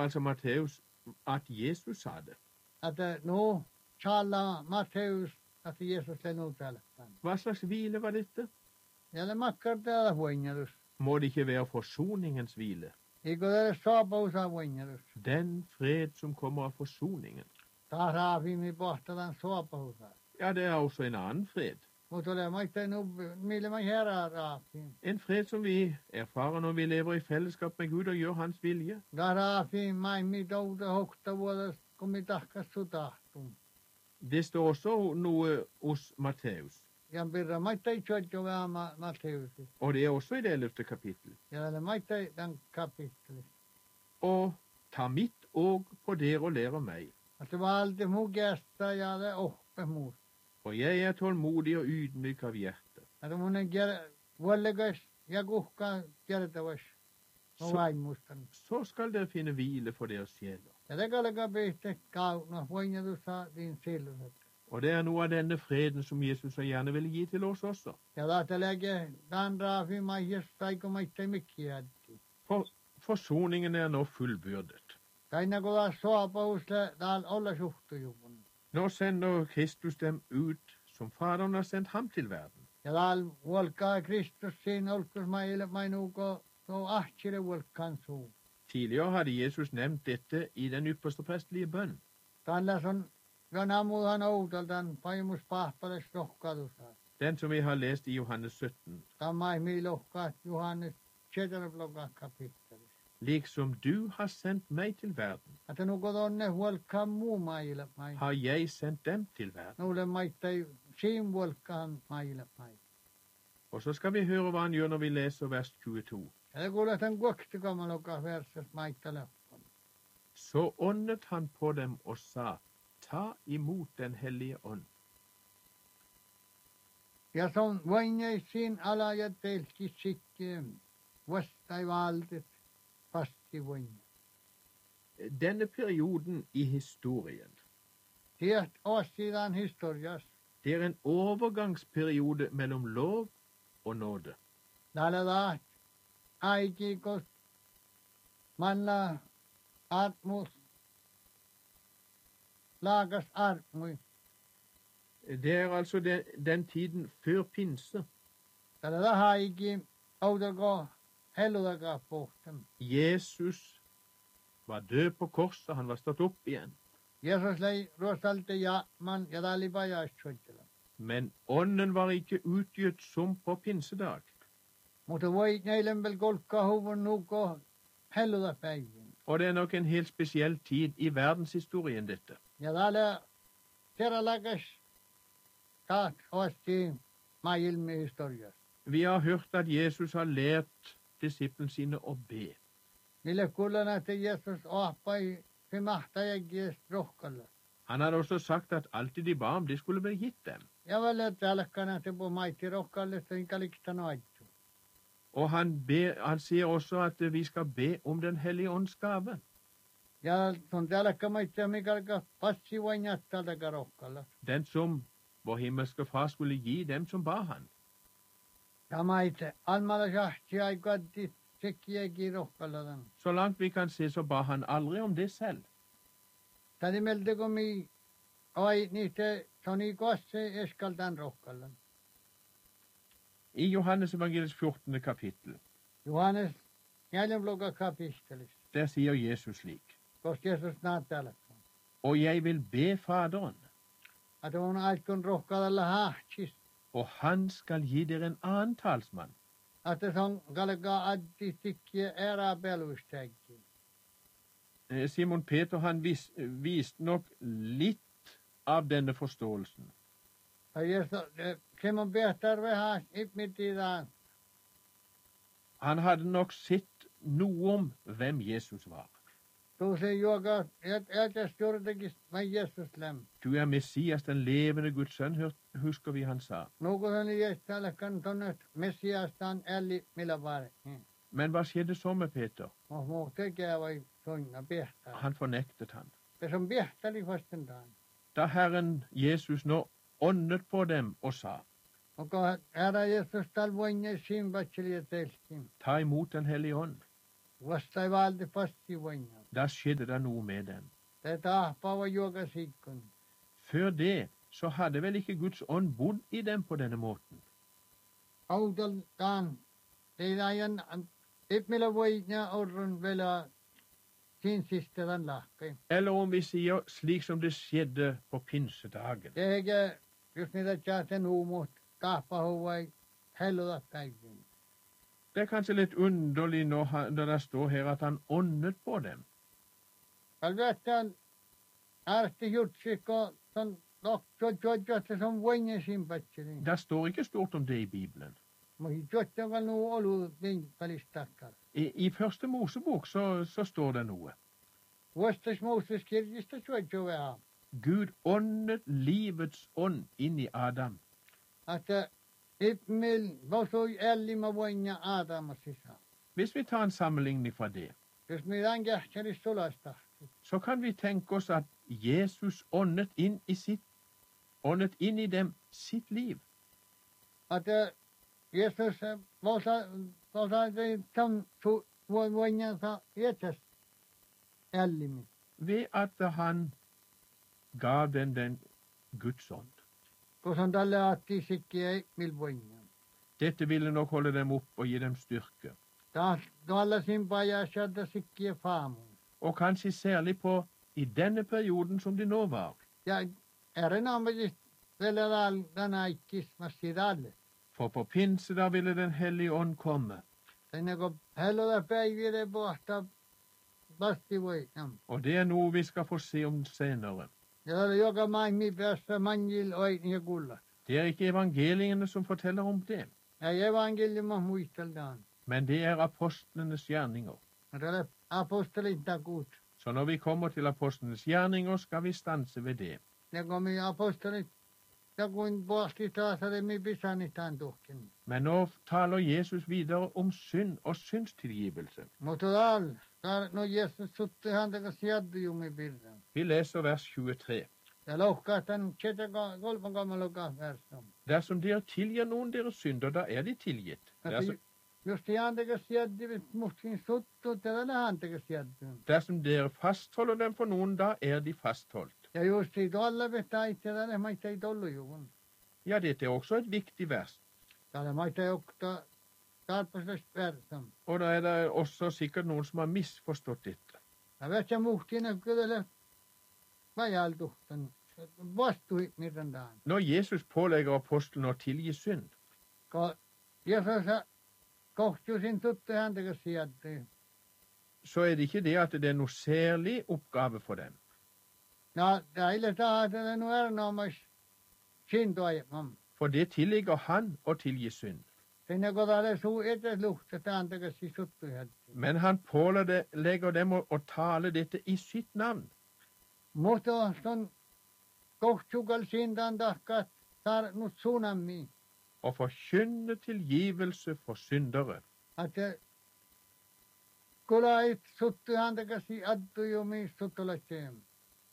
altså Matteus, at Jesus sa det. At nå taler Matteus at Jesus le nå taler. Hva slags hvile var dette? Ja, det makker det voinjerus. Må det ikke være forsoningens hvile? Ikke det sopaus voinjerus. Den fred som kommer av forsoningen. Da har vi med borte den sopaus. Ja, det er også en annen fred. Mutta det maittaa nu millä mä raafin. En fred som vi erfarer når vi lever i fellesskap med Gud og gjør hans vilje. Da raafin mai mi douta hokta vuodas kun mi tahkas sutahtum. Det står også noe hos Matteus. Ja birra maittaa jo vähän Matteus. Og det er også i det 11. kapittel. Ja det maittaa den kapittelis. Og ta mitt åg på dere og lære meg. At det var alltid mugesta ja det oppe mot. For jeg er tålmodig og ydmyk av hjerte. At mun vollegas ja kuhka kertavas. Så skal dere finne hvile for deres sjeler. Ja det kalka pihte kauna voinjatussa din silvet. Og det er noe av denne freden som Jesus så gjerne vil gi til oss også. Ja da lege dan raafi maijesta ko maittai mikkiätti. For forsoningen er nå fullbyrdet. Kaina kun taas soapausle täällä olla suhtujuvun. Nå sender Kristus dem ut som Faderen har sendt ham til verden. Ja täällä vuolkaa Kristus siinä olkus mainuuko tuo ahtsille vuolkaan suu. Tidligere hadde Jesus nevnt dette i den ypperste prestelige bønn. Tällä on Jonamuhan outaltan paimus pahpales lohkatusa. Den som vi har lest i Johannes 17. Tämä ei mi lohkaat Johannes 7. kapittelis. Liksom du har sendt meg til verden, Että nuko tonne vuolkaan muu maille mai. har jeg sendt dem til verden. Nulle maittai siin vuolkaan maille mai. Og så skal vi høre hva han gjør når vi leser vers 22. Ja det kuulee tämän kuoktikamaloka verses maittale. Så åndet han på dem og sa, ta imot den hellige ånd. Ja se on voinjeisiin ala ja teilki sikki vastai valtit pasti voinje. Denne perioden i historien, Tiet åsidan historias. det er en overgangsperiode mellom lov og nåde. Täällä taas aikikos manna artmus laagas artmui. Det er altså den tiden før pinse. Täällä taas aiki outako helludaka pohtem. Jesus var død på korset, han var stått opp igjen. Jeesus lei ruostalte ja man ja täällä pajaissuittela. Men ånden var ikke utgitt som på pinsedag. Mutta voi neilempel kolkkaa huvun nuko helludapäivin. Og det er nok en helt spesiell tid i verdenshistorien dette. Ja täällä teralakas taas osti maailmi historias. Vi har hørt at Jesus har lært disiplene sine å be. Mille kuulen, että Jeesus ahpai mahtajakin rohkalla. Han hadde også sagt at alltid de ba om, det skulle bli gitt dem. Ja väl täälläkään, että på maitti rohkalle, että inkä likta noittu. Og han sier også at vi skal be om den hellige ånds gave. Ja on täälläkään maitti, mikä passi vain jättältäkään rohkalla. Den som vår himmelske far skulle gi dem som ba han. Ja maitti, almalla sahti aikatti sekkiäkin rohkalla tämän. Så langt vi kan se, så ba han aldri om det selv. Tädi meiltä kun mi ai niitä soni kosse eskaltan rohkalla. I Johannes evangeliets 14. kapittel, Johannes 4. kapittelis. der sier Jesus slik, Koska Jeesus näyttää. og jeg vil be Faderen, Että on aikon rohkalla hahtis. og han skal gi dere en annen talsmann, Että se on kalkaa addi tikkiä erää pelustäkin. Simon Peter han viste nok litt av denne forståelsen. Ja Jeesus, Simon Peter vähän ipmitidaan. Han hadde nok sett noe om hvem Jesus var. Tuusi juokaa, jätäs juurtakin vain Jeesus lämm. Du er Messias, den levende Guds sønn, husker vi han sa. Nukusen Jeesalle kantonet Messiastaan älli millä vaare. Men hva skjedde så med Peter? Muu tekee vai soinna Pehtää. Han fornektet han. Se on Pehtali vastentaan. Da Herren Jesus nå åndet på dem og sa, Onko Herra Jeesus tal voinne simbatseli ja telkin. ta imot den hellige ånd. Vastai valti pasti voinna. Da skjedde det noe med dem. Det tappa var joka sikkun. Før det så hadde vel ikke Guds ånd bodd i dem på denne måten. Audaltaan. Teidän ipmillä voidaan orrun vielä sin sisteran lahkeen. Eller om vi sier slik som det skjedde på pinsedagen. Det eikä, jos niitä tjaaten uumut, tappa hovai helluta päivin. Det er kanskje litt underlig når det står her at han åndet på dem. Kalvettaan ärti jutsikko, ton lokso som voinne simpatsini. Det står ikke stort om det i Bibelen. Mutta jottakal nu olu niin välistakkar. I første Mosebok så står det noe. Vuostas Moses kirjasta suotjo vähän. Gud åndet livets ånd inn i Adam. Että ipmil vasoi ällimä voinja Aadama sisään. Hvis vi tar en sammenligning fra det, Jos meidän kähkäris sulasta. så kan vi tenke oss at Jesus åndet inn i dem sitt liv. Että Jeesus vasa tam voinja sa etäs ällimä. Ved at han gav den Guds ånd. Koska on tälle aatti sikkiä ipmil voinja. Dette ville nok holde dem opp og gi dem styrke. Tuolla simpaa ja sieltä sikkiä faamuun. Og kanskje særlig på i denne perioden som de nå var. Ja erinomaisesti vielä tänä ikkismassa tälle. For på pinse da ville Den hellige ånd komme. Ennen kuin hellolla päiville pohtaa vasti voi. Og det er noe vi skal få se om senere. Ja joka maailmi päässä manjil oin ja kulla. Det er ikke evangeliene som forteller om det, Ja evankeliuma muistellaan. men det er apostlenes gjerninger. Tällä apostolin takuut. Så når vi kommer til apostlenes gjerninger, skal vi stanse ved det. Ja kun me apostolit takuin pohti taas oli mi pisanitaan tuhkin. Men nå taler Jesus videre om synd og syndstilgivelse. Mutta täällä no Jeesus sutti häntä kanssa jadjumi pirran. Vi leser vers 23. Ja lohkaa tän kolman kammalokaa versan. Dersom dere tilgir noen deres synder, da er de tilgitt. Jos te antakas jadjivit mustin suttu, tällä häntäkäs jadjum. Dersom dere fastholder dem for noen, da er de fastholdt. Ja just i tuolla vetää itse tälle maita ei tollu juvun. Ja, dette er også et viktig vers. Tälle maita ei okta tarpeellisesti versan. Og da er det også sikkert noen som har misforstått dette. Ja vettä muhtina kyllä vajaltuhtan. Vastui miten tämän. Når Jesus pålegger apostelen å tilgi synd, Kun Jeesus kohtuisin tuttu häntäkäs jadjum. så er det ikke det at det er noe særlig oppgave for dem. Ja, teille tahtele nu erinomas sintoajamam. For det tilligger han å tilgi synd. Sinne kun tälle suu eteluhta tääntäkäs suttu jadjum. Men han pålegger dem å tale dette i sitt navn. Mutta on kohtukal sintaan tahkat saanut suunammiin. Og forkynne tilgivelse for syndere. Että kulait suttu häntäkäs addujumiin suttulaiseen.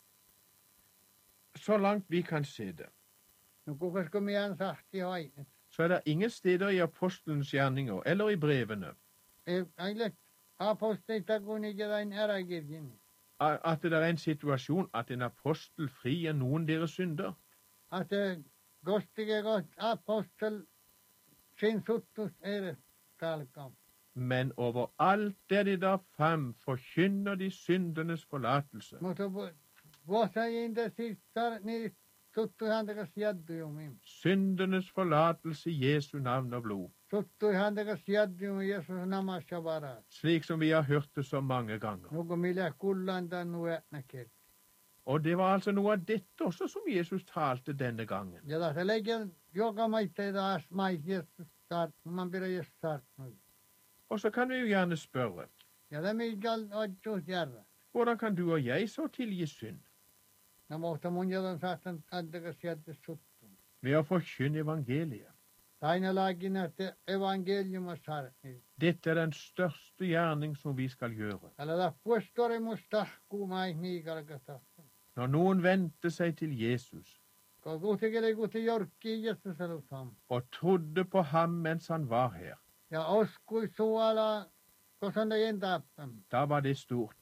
Så langt vi kan se det, No kukasko mien sahti hainet. så er det ingen steder i apostelens gjerninger eller i brevene Eilet aposteita kun ikään eräkirjin. at det er en situasjon at en apostel frier noen deres synder. Että kostikeko apostel sin suttus edes talkaan. Men overalt der de da frem forkynner de syndenes forlatelse. Mutta vuosajinta siis niin suttu häntäkäs jaddujumiin. Syndenes forlatelse i Jesu navn og blod. Suttui häntäkäs jadjumiin Jeesus namassa varaa. Slik som vi har hørt det så mange ganger. Nuku millä kullaan tannu ätnäkert. Og det var altså noe av dette også som Jesus talte denne gangen. Ja tässä leikellä joka maitteita taas mais Jeesus saartnu. Man pidä Jeesus saartnu. Og så kan vi jo gjerne spørre, Ja tämä ikään otsuus järra. hvordan kan du og jeg så tilgi synd? No mutta mun jotain saattanut häntäkäs jadde suttu. Ved å forkynne evangeliet. Aina laakin, että evankeliuma saartnu. Dette er den største gjerning som vi skal gjøre. Älä puostoremus tahkuu mais miikalkata. Når noen vendte seg til Jesus Kun kuhtikeli kuhti jorkkii Jeesus alusam. og trodde på ham mens han var her, Ja oskui suola, kosan teidän tappam. da var det stort.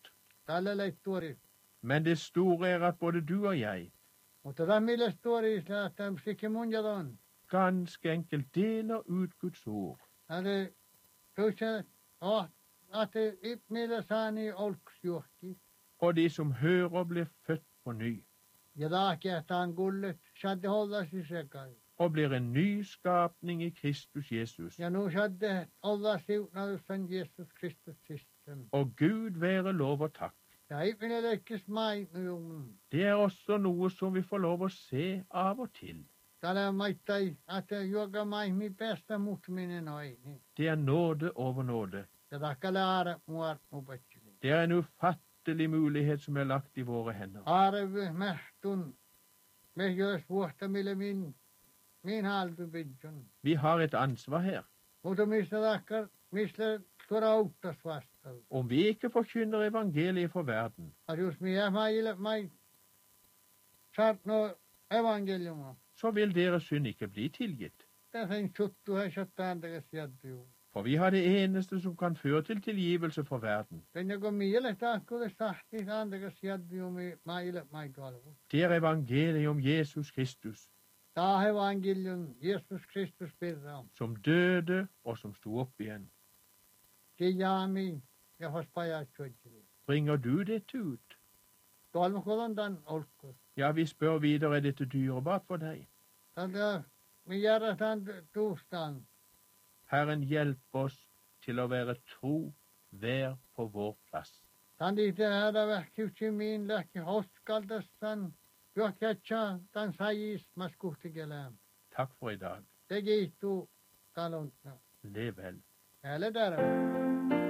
Tällä leittuori. Men det store er at både du og jeg Mutta tämä millä tuori, että sikin mun jadon. ganske enkelt deler ut Guds ord. Että tuossa, että millä saani olksjuhti. Og de som hører blir født på ny, Ja taakehtaan kullet, saadde olla sisäkai. og blir en ny skapning i Kristus Jesus. Ja nu saadde olla siunausan Jeesus Kristus system. Og Gud være lov og takk. Ja ihminen leikkis mainujungen. Det er også noe som vi får lov å se av og til. Täällä maittai, että juoka maihmi päästä muuttuminen oini. Det er nåde over nåde. Ja takkale aare muar mupatsili. Det er en ufattelig mulighet som er lagt i våre hender. Aare mähtun. Me jos vuohtamille min haltu pidjun. Vi har et ansvar her. Mutta mistä takkar, mistä tuoda auttas vastaan. Om vi ikke forkynner evangeliet for verden, Att jos minä mai saat no evankeliuma. så vil deres synd ikke bli tilgitt. Tässä en suttu he sattaantakas jattuu. For vi har det eneste som kan føre til tilgivelse for verden. Den joko miele taakkuudes tahti saantakas jattuu maile maitoalvu. Det er evangeliet om Jesus Kristus, Taa evankelium Jesus Kristus pirra. som døde og som sto opp igjen. Kijaami ja hos pajat suotsili. Bringer du dette ut? Tuolmukolon tan olkkus. Ja, vi spør videre, er dette dyrebart for deg? Tanta mi järjestan tuustaan. Herren hjelp oss til å være tro hver på vår plass. Tanti tehdä vähkiutsi miin lähki hoskaltassan. Juokjatsa tan sajis maskuhtikelään. Takk for i dag. Te kiihtuu talon. Lev vel. Älä tärve.